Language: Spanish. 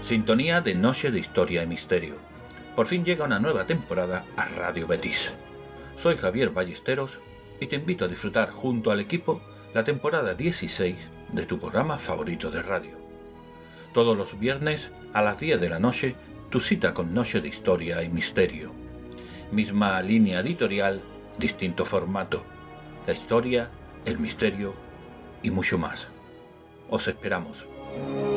Sintonía de Noche de Historia y Misterio. Por fin llega una nueva temporada a Radio Betis. Soy Javier Ballesteros y te invito a disfrutar junto al equipo la temporada 16 de tu programa favorito de radio. Todos los viernes a las 10 de la noche, tu cita con Noche de Historia y Misterio. Misma línea editorial, distinto formato. La historia, el misterio y mucho más. Os esperamos.